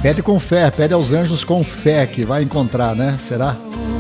Pede com fé, pede aos anjos com fé que vai encontrar, né? Será?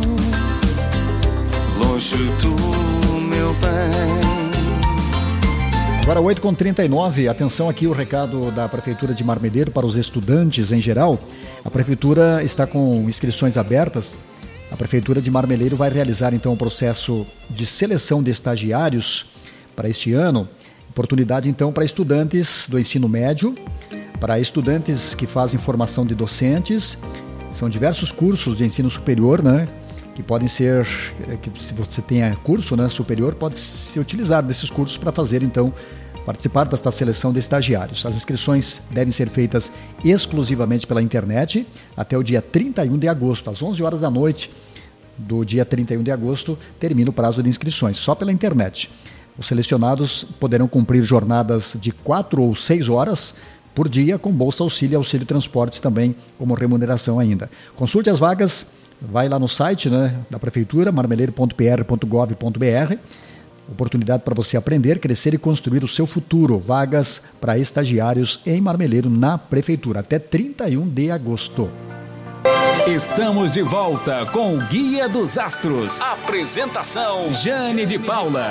Longe tu, meu bem. Agora 8h39, atenção aqui o recado da Prefeitura de Marmeleiro para os estudantes em geral. A Prefeitura está com inscrições abertas. A Prefeitura de Marmeleiro vai realizar então o processo de seleção de estagiários para este ano. Oportunidade então para estudantes do ensino médio, para estudantes que fazem formação de docentes. São diversos cursos de ensino superior, né? Que podem ser, que se você tenha curso, né, superior, pode se utilizar desses cursos para fazer então participar desta seleção de estagiários. As inscrições devem ser feitas exclusivamente pela internet até o dia 31 de agosto, às 11 horas da noite do dia 31 de agosto, termina o prazo de inscrições, só pela internet. Os selecionados poderão cumprir jornadas de 4 ou 6 horas por dia, com bolsa auxílio e auxílio transporte também como remuneração ainda. Consulte as vagas, vai lá no site, né, da Prefeitura, marmeleiro.pr.gov.br. Oportunidade para você aprender, crescer e construir o seu futuro. Vagas para estagiários em Marmeleiro na Prefeitura, até 31 de agosto. Estamos de volta com o Guia dos Astros. Apresentação, Jane de Paula.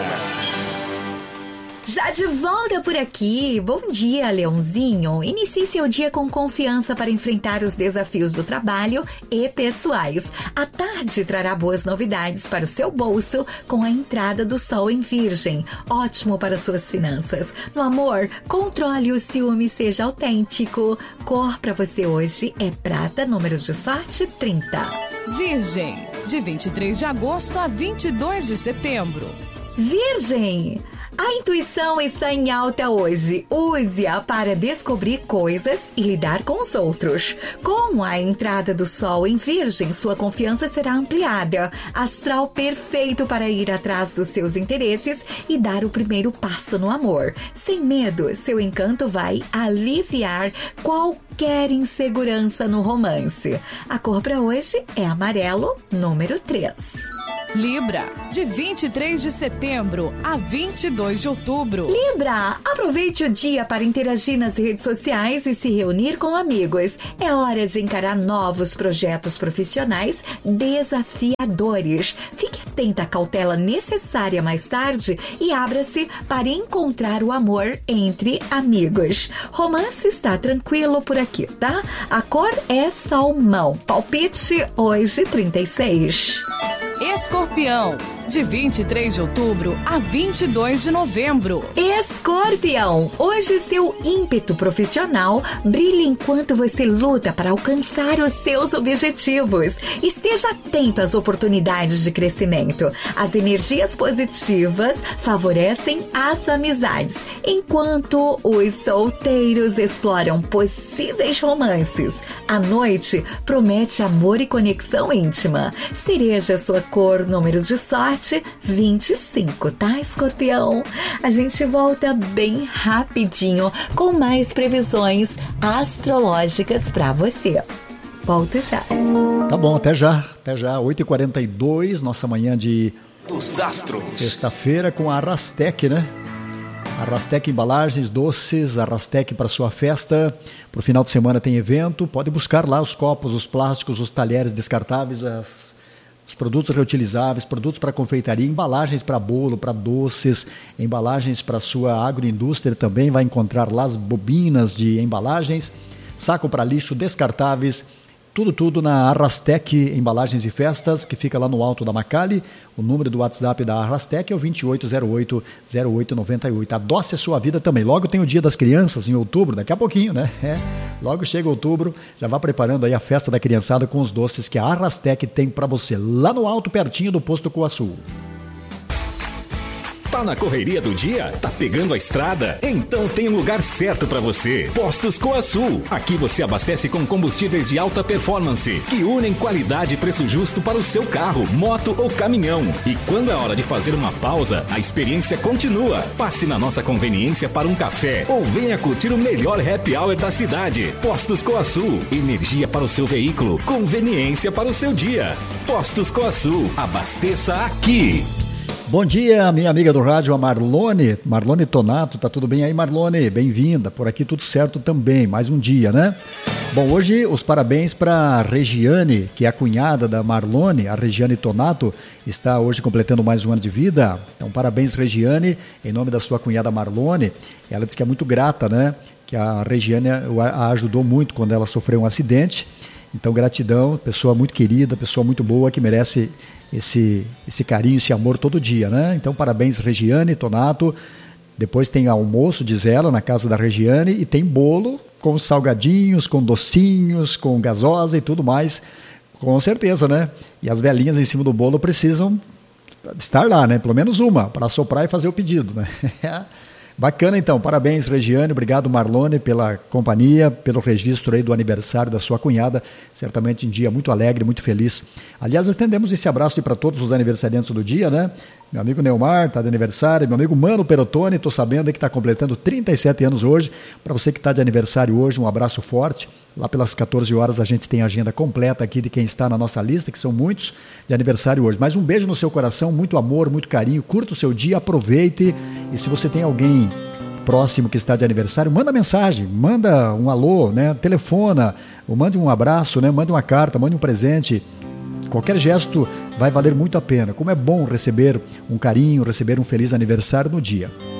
Já de volta por aqui. Bom dia, Leãozinho. Inicie seu dia com confiança para enfrentar os desafios do trabalho e pessoais. A tarde trará boas novidades para o seu bolso com a entrada do Sol em Virgem. Ótimo para suas finanças. No amor, controle o ciúme e seja autêntico. Cor para você hoje é prata, número de sorte 30. Virgem, de 23 de agosto a 22 de setembro. Virgem, a intuição está em alta hoje. Use-a para descobrir coisas e lidar com os outros. Com a entrada do Sol em Virgem, sua confiança será ampliada. Astral perfeito para ir atrás dos seus interesses e dar o primeiro passo no amor. Sem medo, seu encanto vai aliviar qualquer insegurança no romance. A cor para hoje é amarelo, número 3. Libra, de 23 de setembro a 22 de outubro. Libra, aproveite o dia para interagir nas redes sociais e se reunir com amigos. É hora de encarar novos projetos profissionais desafiadores. Fique atenta à cautela necessária mais tarde e abra-se para encontrar o amor entre amigos. Romance está tranquilo por aqui, tá? A cor é salmão. Palpite hoje 36. Escorpião, de 23 de outubro a 22 de novembro. Escorpião, hoje seu ímpeto profissional brilha enquanto você luta para alcançar os seus objetivos. Esteja atento às oportunidades de crescimento. As energias positivas favorecem as amizades, enquanto os solteiros exploram possíveis romances. A noite promete amor e conexão íntima. Cereja sua cor, número de sorte 25, tá, Escorpião? A gente volta bem rapidinho com mais previsões astrológicas pra você. Volta já. Tá bom, até já, 8h42, nossa manhã de Dos Astros. Sexta-feira com a Arrastec, né? Arrastec Embalagens, doces, Arrastec para sua festa. Pro final de semana tem evento, pode buscar lá os copos, os plásticos, os talheres descartáveis, os produtos reutilizáveis, produtos para confeitaria, embalagens para bolo, para doces, embalagens para sua agroindústria também, vai encontrar lá as bobinas de embalagens, saco para lixo descartáveis, tudo na Arrastec Embalagens e Festas, que fica lá no Alto da Macali. O número do WhatsApp da Arrastec é o 2808-0898. Adoce a sua vida também. Logo tem o Dia das Crianças, em outubro, daqui a pouquinho, né? Logo chega outubro, já vá preparando aí a festa da criançada com os doces que a Arrastec tem para você, lá no alto, pertinho do Posto Coaçu. Tá na correria do dia? Tá pegando a estrada? Então tem um lugar certo para você. Postos Coaçu. Aqui você abastece com combustíveis de alta performance, que unem qualidade e preço justo para o seu carro, moto ou caminhão. E quando é hora de fazer uma pausa, a experiência continua. Passe na nossa conveniência para um café ou venha curtir o melhor happy hour da cidade. Postos Coaçu. Energia para o seu veículo, conveniência para o seu dia. Postos Coaçu. Abasteça aqui. Bom dia, minha amiga do rádio, a Marlone Tonato, tá tudo bem aí, Marlone? Bem-vinda, por aqui tudo certo também, mais um dia, né? Bom, hoje os parabéns para a Regiane, que é a cunhada da Marlone, a Regiane Tonato, está hoje completando mais um ano de vida. Então, parabéns, Regiane, em nome da sua cunhada Marlone. Ela disse que é muito grata, né? Que a Regiane a ajudou muito quando ela sofreu um acidente. Então, gratidão, pessoa muito querida, pessoa muito boa, que merece esse carinho, esse amor todo dia, né? Então, parabéns, Regiane Tonato. Depois tem almoço, diz ela, na casa da Regiane, e tem bolo com salgadinhos, com docinhos, com gasosa e tudo mais, com certeza, né? E as velhinhas em cima do bolo precisam estar lá, né? Pelo menos uma, para soprar e fazer o pedido, né? Bacana, então. Parabéns, Regiane. Obrigado, Marlone, pela companhia, pelo registro aí do aniversário da sua cunhada. Certamente um dia muito alegre, muito feliz. Aliás, estendemos esse abraço para todos os aniversariantes do dia, né? Meu amigo Neumar está de aniversário, meu amigo Mano Perotone, estou sabendo que está completando 37 anos hoje. Para você que está de aniversário hoje, um abraço forte. Lá pelas 14 horas a gente tem a agenda completa aqui de quem está na nossa lista, que são muitos de aniversário hoje. Mas um beijo no seu coração, muito amor, muito carinho. Curta o seu dia, aproveite. E se você tem alguém próximo que está de aniversário, manda mensagem, manda um alô, né? Telefona, ou mande um abraço, né? Mande uma carta, mande um presente. Qualquer gesto vai valer muito a pena. Como é bom receber um carinho, receber um feliz aniversário no dia.